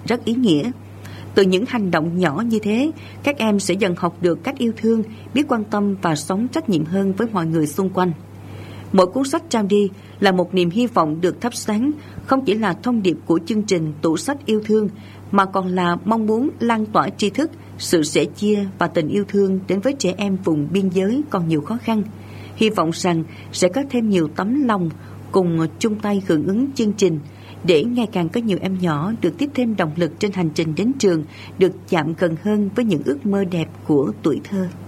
rất ý nghĩa. Từ những hành động nhỏ như thế, các em sẽ dần học được cách yêu thương, biết quan tâm và sống trách nhiệm hơn với mọi người xung quanh. Mỗi cuốn sách trao đi là một niềm hy vọng được thắp sáng, không chỉ là thông điệp của chương trình Tủ sách yêu thương, mà còn là mong muốn lan tỏa tri thức, sự sẻ chia và tình yêu thương đến với trẻ em vùng biên giới còn nhiều khó khăn. Hy vọng rằng sẽ có thêm nhiều tấm lòng cùng chung tay hưởng ứng chương trình, để ngày càng có nhiều em nhỏ được tiếp thêm động lực trên hành trình đến trường, được chạm gần hơn với những ước mơ đẹp của tuổi thơ.